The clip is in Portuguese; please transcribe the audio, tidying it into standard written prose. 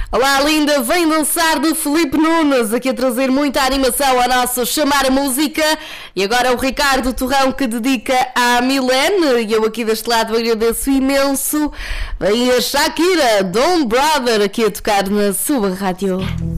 Olá, linda, vem dançar de Filipe Nunes, aqui a trazer muita animação ao nosso Chamar a Música. E agora o Ricardo Torrão que dedica à Milene, e eu aqui deste lado agradeço imenso. Vem a Shakira, Don't Brother, aqui a tocar na sua rádio.